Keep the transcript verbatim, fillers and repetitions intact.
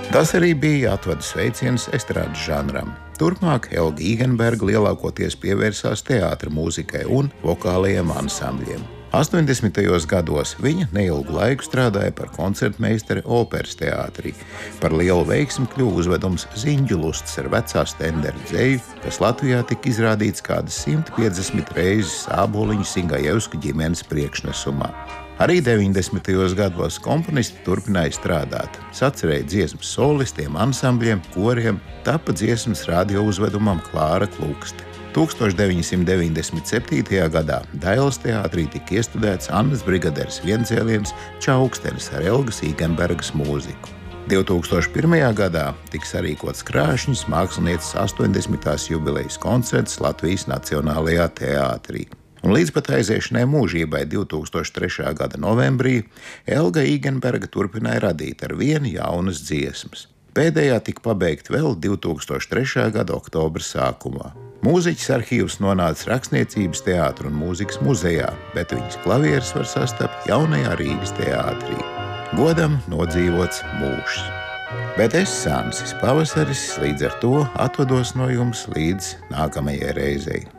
Tas arī bija atvadu sveiciens estrādes žanram. Turpmāk Elga Īgenberga lielākoties pievērsās teātra mūzikai un vokālajiem ansambļiem. astoņdesmitajos gados viņa neilgu laiku strādāja par koncertmeistari operas teātrī. Par lielu veiksmi kļuva uzvedums Ziņģu lusts ar vecā Stendera dzeju, kas Latvijā tika izrādīts kādas simt piecdesmit reizes Āboliņu Sigajevsku ģimenes priekšnesumā. Arī deviņdesmitajos gados komponisti turpināja strādāt, sacerēja dziesmas solistiem, ansambļiem, koriem, tapa dziesmas radio uzvedumam Klāra Klukste. tūkstoš deviņi simti deviņdesmit septītajā gadā Dailes teātrī tika iestudēts Annas brigaderes viencēliens Čaukstenis ar Elgas Īgenbergas mūziku. divtūkstoš pirmajā gadā tika sarīkots Krāšņas mākslinieces astoņdesmitās jubilejas koncerts Latvijas Nacionālajā teātrī. Un līdz pat aiziešanai mūžībai divtūkstoš trešā gada novembrī Elga Īgenberga turpināja radīt ar vienu jaunas dziesmas. Pēdējā tika pabeigta vēl divtūkstoš trešā gada oktobra sākumā. Mūziķis arhīvs nonāca Rakstniecības teātra un mūzikas muzejā, bet viņas klavieres var sastapt jaunajā Rīgas teātrī. Godam nodzīvots mūžs. Bet es, Sānsis Pavasaris, līdz ar to atvados no jums līdz nākamajai reizei.